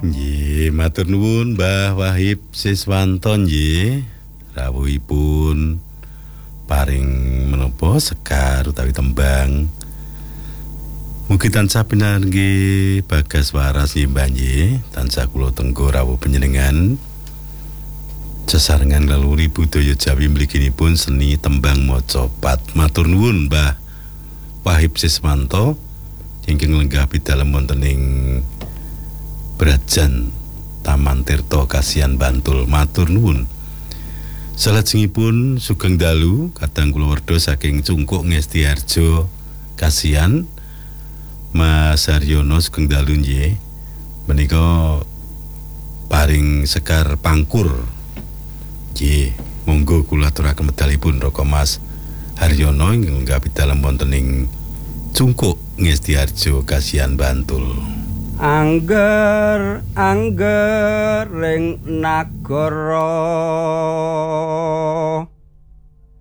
Nggih, matur nuwun Mbah Wahib Siswanto nggih. Rawuhipun paring menapa sekar utawi tembang. Mugi tansah pinanggih bagas waras nggih Mbah nggih. Tansah kula tenggo rawuh panjenengan. Sesarengan kaluri budaya Jawi mliginipun seni tembang macapat. Matur nuwun Mbah Wahib Siswanto ingkang lenggah pidalem wonten ing Brajan Taman Tirta Kasihan Bantul. Matur nuwun. Salajengipun sugeng dalu kadang kula werda saking Cungkuk Ngestiharjo Kasihan Mas Haryono sugeng dalu nggih. Menika paring sekar pangkur. Nggih, monggo kula aturaken medalipun Raka Mas Haryono ingkang lenggah pidalem wonten ing Cungkuk Ngestiharjo Kasihan Bantul. Angger ring nagara